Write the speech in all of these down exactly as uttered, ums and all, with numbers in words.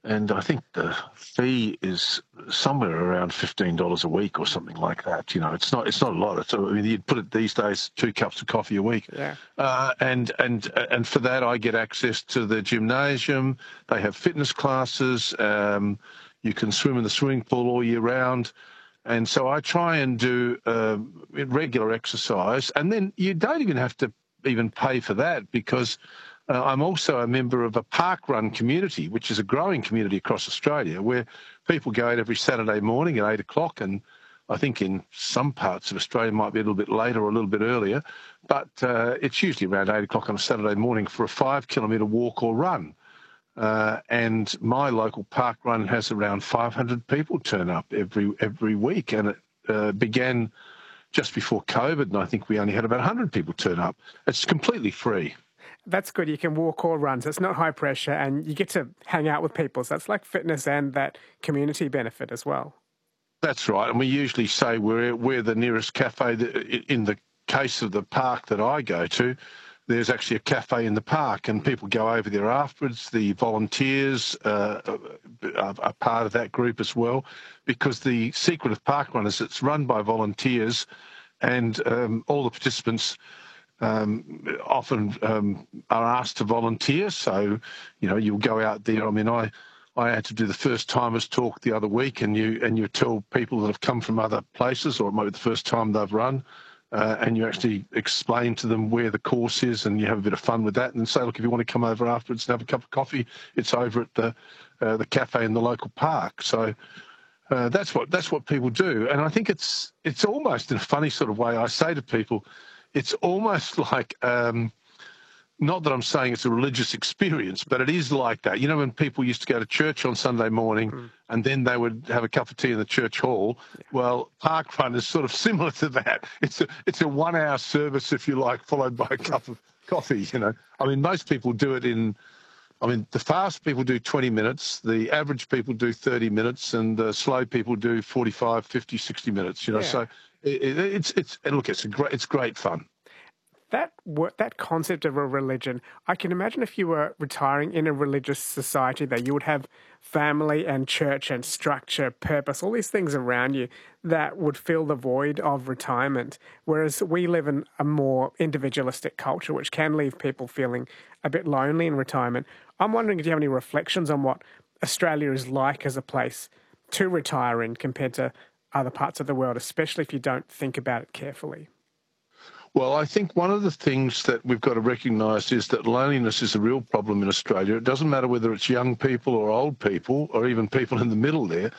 and I think the fee is somewhere around fifteen dollars a week or something like that. You know, it's not it's not a lot. It's, I mean, you'd put it these days, two cups of coffee a week. Yeah. Uh, and and and for that, I get access to the gymnasium. They have fitness classes. Um, you can swim in the swimming pool all year round. And so I try and do uh, regular exercise. And then you don't even have to even pay for that, because uh, I'm also a member of a park run community, which is a growing community across Australia, where people go out every Saturday morning at eight o'clock. And I think in some parts of Australia it might be a little bit later or a little bit earlier, but uh, it's usually around eight o'clock on a Saturday morning for a five kilometre walk or run. Uh, and my local park run has around five hundred people turn up every every week, and it uh, began just before COVID, and I think we only had about one hundred people turn up. It's completely free. That's good. You can walk or run, so it's not high pressure, and you get to hang out with people. So that's like fitness and that community benefit as well. That's right, and we usually say we're we're the nearest cafe. That, in the case of the park that I go to, there's actually a cafe in the park, and people go over there afterwards. The volunteers uh, are, are part of that group as well, because the secret of park run is it's run by volunteers, and um, all the participants um, often um, are asked to volunteer. So, you know, you'll go out there. I mean, I I had to do the first timers talk the other week, and you and you tell people that have come from other places, or it might be the first time they've run. Uh, and you actually explain to them where the course is, and you have a bit of fun with that, and say, look, if you want to come over afterwards and have a cup of coffee, it's over at the uh, the cafe in the local park. So uh, that's what that's what people do, and I think it's it's almost in a funny sort of way. I say to people, it's almost like. Um, Not that I'm saying it's a religious experience, but it is like that. You know, when people used to go to church on Sunday morning mm. and then they would have a cup of tea in the church hall, yeah. Well, park run is sort of similar to that. It's a it's a one-hour service, if you like, followed by a cup of coffee, you know. I mean, most people do it in, I mean, the fast people do twenty minutes, the average people do thirty minutes, and the slow people do forty-five, fifty, sixty minutes, you know. Yeah. So it, it, it's, it's, and look, it's a great, it's great fun. That that concept of a religion, I can imagine if you were retiring in a religious society that you would have family and church and structure, purpose, all these things around you that would fill the void of retirement. Whereas we live in a more individualistic culture, which can leave people feeling a bit lonely in retirement. I'm wondering if you have any reflections on what Australia is like as a place to retire in compared to other parts of the world, especially if you don't think about it carefully. Well, I think one of the things that we've got to recognise is that loneliness is a real problem in Australia. It doesn't matter whether it's young people or old people or even people in the middle there.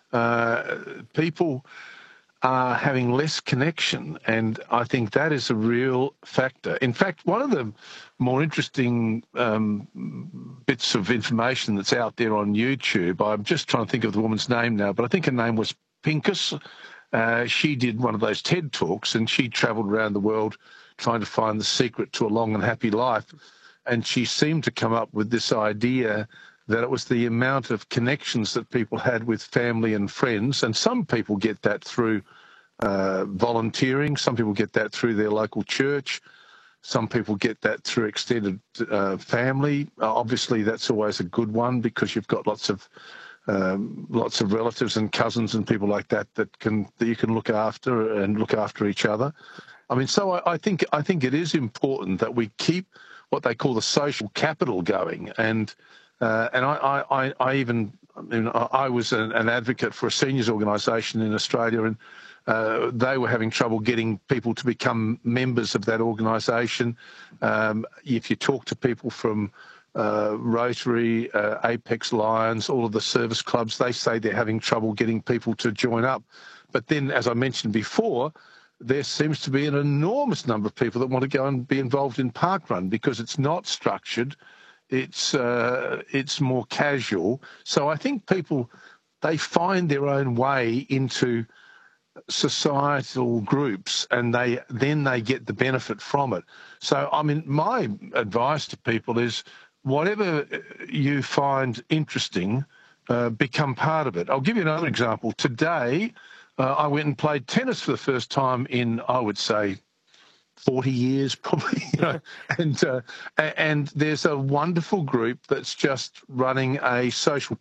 Uh, people are having less connection, and I think that is a real factor. In fact, one of the more interesting um, bits of information that's out there on YouTube, I'm just trying to think of the woman's name now, but I think her name was Pincus. Uh, she did one of those TED Talks, and she travelled around the world trying to find the secret to a long and happy life. And she seemed to come up with this idea that it was the amount of connections that people had with family and friends. And some people get that through uh, volunteering. Some people get that through their local church. Some people get that through extended uh, family. Uh, obviously, that's always a good one, because you've got lots of Um, lots of relatives and cousins and people like that that can that you can look after and look after each other. I mean, so I, I think I think it is important that we keep what they call the social capital going. And uh, and I, I, I even I, mean, I was an, an advocate for a seniors organisation in Australia, and uh, they were having trouble getting people to become members of that organisation. Um, if you talk to people from Uh, Rotary, uh, Apex Lions, all of the service clubs, they say they're having trouble getting people to join up. But then, as I mentioned before, there seems to be an enormous number of people that want to go and be involved in parkrun, because it's not structured, it's uh, it's more casual. So I think people, they find their own way into societal groups, and they then they get the benefit from it. So, I mean, my advice to people is, whatever you find interesting, uh, become part of it. I'll give you another example. Today, uh, I went and played tennis for the first time in, I would say, forty years probably. You know? and uh, and there's a wonderful group that's just running a social